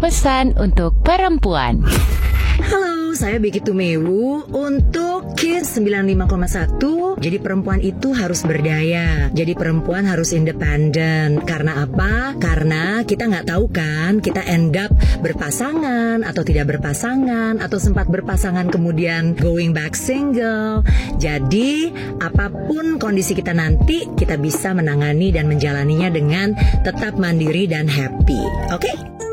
pesan untuk perempuan. Halo, saya Becky Tumewu untuk Kids 95,1. Jadi perempuan itu harus berdaya. Jadi perempuan harus independen. Karena apa? Karena kita nggak tahu kan, kita end up berpasangan atau tidak berpasangan, atau sempat berpasangan kemudian going back single. Jadi apapun kondisi kita nanti, kita bisa menangani dan menjalaninya dengan tetap mandiri dan happy. Oke?